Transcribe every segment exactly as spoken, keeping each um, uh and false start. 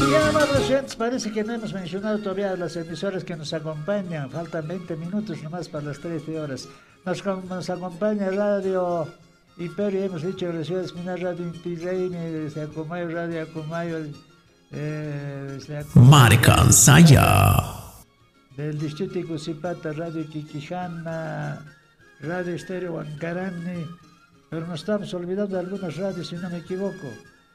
Ya, amables oyentes, parece que no hemos mencionado todavía las emisoras que nos acompañan. Faltan veinte minutos nomás para las trece horas. Nos, nos acompaña Radio Imperio, hemos dicho, la ciudad de Espinar, Radio Inti Raymi, desde Acumayo, Radio Acumayo, eh, desde Acumayo, Marcansaya. Del distrito Icusipata, Radio Quiquijana, Radio Estéreo Huancarani, pero nos estamos olvidando de algunas radios, si no me equivoco.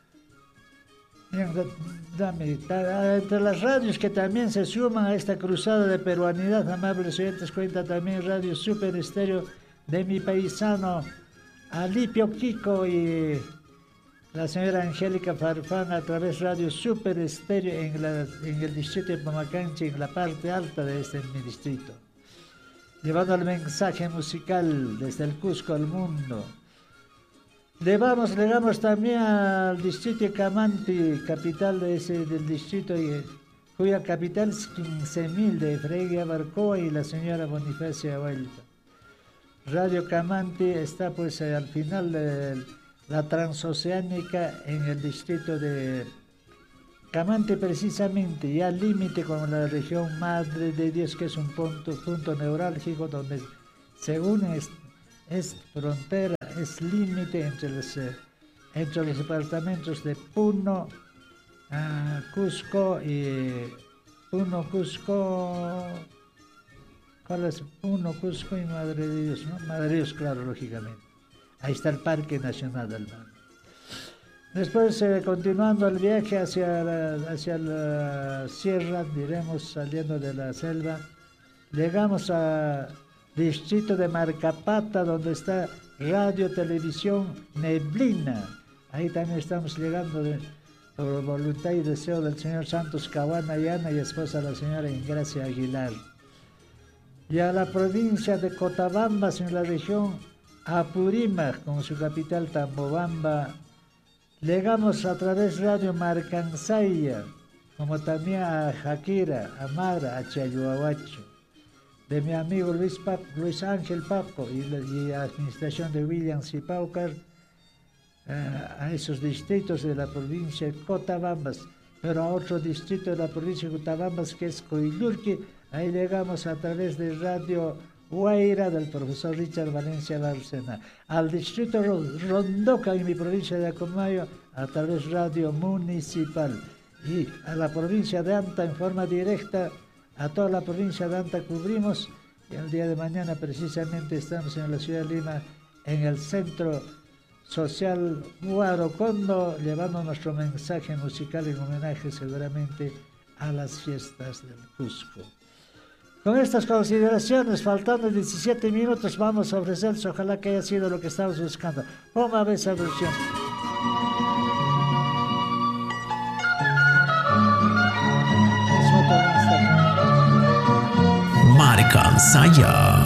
Bien, dame, entre las radios que también se suman a esta cruzada de peruanidad, amables oyentes, cuenta también Radio Super Estéreo de mi paisano Alipio Kiko y la señora Angélica Farfán a través de Radio Super Estéreo en, la, en el distrito de Pamacanchi, en la parte alta de este mi distrito, llevando el mensaje musical desde el Cusco al mundo. Le vamos, le damos también al distrito de Camanti, capital de ese, del distrito, cuya capital es quince mil de Freguia Barcoa y la señora Bonifacia Vuelta. Radio Camanti está pues al final de la transoceánica en el distrito de Camanti precisamente, ya al límite con la región Madre de Dios, que es un punto, punto neurálgico donde según es, es frontera, es límite entre los, eh, entre los departamentos de Puno, uh, Cusco y Puno, Cusco, ¿cuál es? Puno, Cusco y Madre de Dios, ¿no? Madre de Dios, claro, lógicamente. Ahí está el Parque Nacional del Mar. Después, eh, continuando el viaje hacia la, hacia la sierra, diremos, saliendo de la selva, llegamos al distrito de Marcapata, donde está Radio Televisión Neblina. Ahí también estamos llegando de, por voluntad y deseo del señor Santos Caguana Yana y esposa de la señora Ingracia Aguilar. Y a la provincia de Cotabambas, en la región Apurímac, con su capital Tambobamba, llegamos a través de Radio Marcansaya, como también a Jaquira, a Mara, a Chayuahuacho, de mi amigo Luis, Pap, Luis Ángel Papo y la, y la administración de William Cipaucar, eh, a esos distritos de la provincia de Cotabambas, pero a otro distrito de la provincia de Cotabambas que es Coilurqui. Ahí llegamos a través de Radio Guaira del profesor Richard Valencia Bárcena. Al distrito Rondoca en mi provincia de Acomayo a través de Radio Municipal. Y a la provincia de Anta en forma directa, a toda la provincia de Anta cubrimos. Y el día de mañana precisamente estamos en la ciudad de Lima, en el Centro Social Huarocondo, llevando nuestro mensaje musical en homenaje seguramente a las fiestas del Cusco. Con estas consideraciones, faltando diecisiete minutos, vamos a ofrecerles, ojalá que haya sido lo que estamos buscando. Vamos a ver esa versión. Marcansaya.